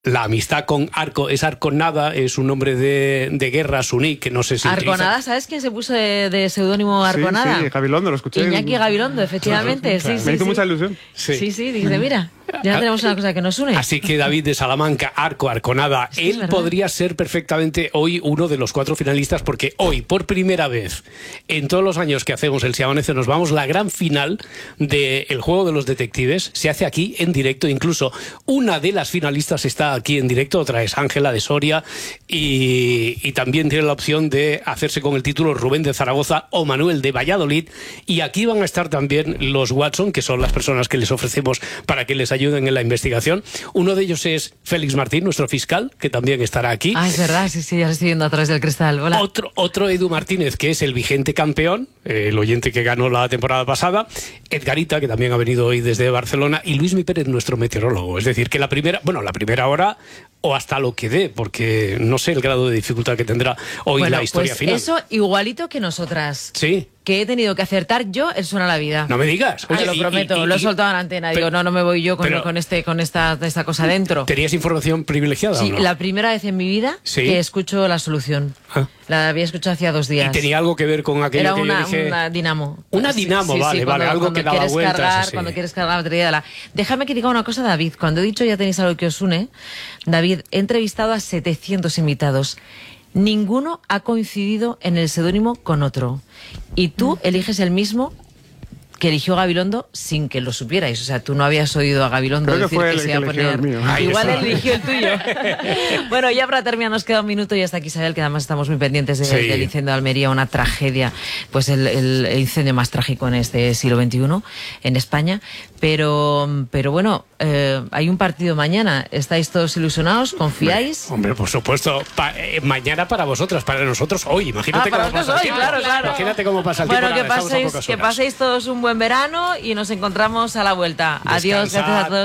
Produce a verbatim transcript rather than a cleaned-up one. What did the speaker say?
La amistad con Arco es Arconada, es un nombre de, de guerra suní que no sé si Arconada, utiliza. ¿sabes quién se puso de, de seudónimo Arconada? Sí, sí, Gabilondo, lo escuché. Iñaki Gabilondo, efectivamente. Claro, sí, claro. sí, Me hizo sí. mucha ilusión. Sí. Sí, sí, dice, mira, ya tenemos una cosa que nos une. Así que David de Salamanca, Arco, Arconada, Es que es él verdad. podría ser perfectamente hoy uno de los cuatro finalistas, porque hoy, por primera vez, en todos los años que hacemos el Si Amanece Nos Vamos, la gran final del Juego de los Detectives se hace aquí en directo. Incluso una de las finalistas está aquí en directo, otra es Ángela de Soria, y, y también tiene la opción de hacerse con el título Rubén de Zaragoza o Manuel de Valladolid. Y aquí van a estar también los Watson, que son las personas que les ofrecemos para que les ayuden en la investigación. Uno de ellos es Félix Martín, nuestro fiscal, que también estará aquí. Ah, es verdad, sí, sí, ya lo estoy viendo a través del cristal. Hola. Otro, otro Edu Martínez, que es el vigente campeón, eh, el oyente que ganó la temporada pasada. Edgarita, que también ha venido hoy desde Barcelona. Y Luis Mi Pérez, nuestro meteorólogo. Es decir, que la primera, bueno, la primera hora o hasta lo que dé, porque no sé el grado de dificultad que tendrá hoy Bueno, la historia pues final. eso igualito que nosotras. Sí. Que he tenido que acertar yo el Suena la Vida. No me digas. Ah, Oye, lo y- prometo, y- y- lo he soltado en la antena. pero- Digo, no, no me voy yo con, pero- con, este, con esta, esta cosa dentro. ¿Tenías información privilegiada Sí, o no? la primera vez en mi vida Sí. que escucho La Solución. Ah. La había escuchado hacía dos días. ¿Y tenía algo que ver con aquello Era que una, yo dije? una dinamo. Una Sí, dinamo, sí, sí, vale, cuando- vale, algo cuando que daba quieres vueltas, Cargar, sí. Cuando quieres cargar la batería de la... Déjame que diga una cosa, David. Cuando he dicho ya tenéis algo que os une, David, he entrevistado a setecientos invitados. Ninguno ha coincidido en el seudónimo con otro. Y tú eliges el mismo que eligió Gabilondo sin que lo supierais. O sea, tú no habías oído a Gabilondo Creo que decir fue que el se que iba a eligió poner... el mío. Ahí Igual está. él eligió el tuyo. Bueno, ya para terminar nos queda un minuto y hasta aquí Isabel, que además estamos muy pendientes de- Sí. del incendio de Almería, una tragedia, pues el, el- el incendio más trágico en este siglo veintiuno en España. Pero, pero bueno, eh, hay un partido mañana. ¿Estáis todos ilusionados? ¿Confiáis? Hombre, por supuesto. Pa- eh, mañana para vosotras, para nosotros hoy. Imagínate Ah, para cómo vosotros pasa el hoy, tiempo. claro, claro. Imagínate cómo pasa el Bueno, tiempo. que Nada, estamos a paséis, pocas que horas. paséis todos un buen verano y nos encontramos a la vuelta. Adiós, Descansad. gracias a todos.